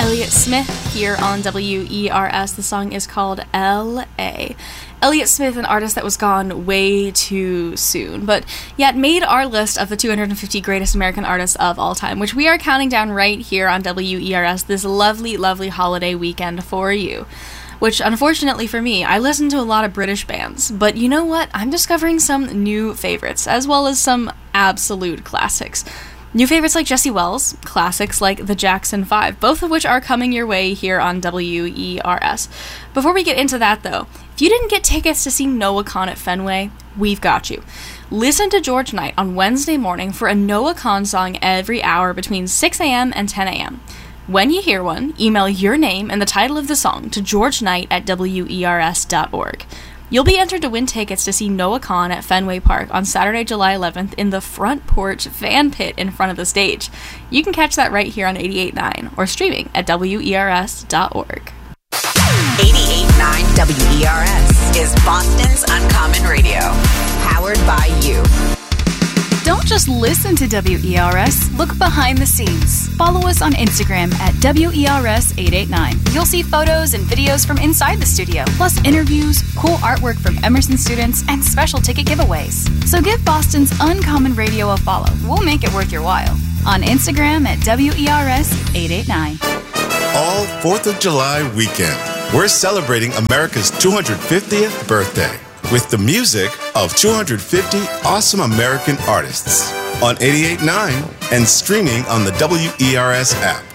Elliott Smith here on WERS. The song is called L.A. Elliott Smith, an artist that was gone way too soon, but yet made our list of the 250 greatest American artists of all time, which we are counting down right here on WERS this lovely, lovely holiday weekend for you. Which, unfortunately for me, I listen to a lot of British bands, but you know what? I'm discovering some new favorites, as well as some absolute classics. New favorites like Jesse Wells, classics like the Jackson 5, both of which are coming your way here on WERS. Before we get into that, though, if you didn't get tickets to see Noah Kahan at Fenway, we've got you. Listen to George Knight on Wednesday morning for a Noah Kahan song every hour between 6 a.m. and 10 a.m. When you hear one, email your name and the title of the song to georgeknight@wers.org. You'll be entered to win tickets to see Noah Kahan at Fenway Park on Saturday, July 11th in the front porch fan pit in front of the stage. You can catch that right here on 88.9 or streaming at wers.org. 88.9 WERS is Boston's Uncommon Radio, powered by you. Don't just listen to WERS, look behind the scenes. Follow us on Instagram at WERS889. You'll see photos and videos from inside the studio, plus interviews, cool artwork from Emerson students, and special ticket giveaways. So give Boston's Uncommon Radio a follow. We'll make it worth your while. On Instagram at WERS889. All 4th of July weekend, we're celebrating America's 250th birthday with the music of 250 awesome American artists on 88.9 and streaming on the WERS app.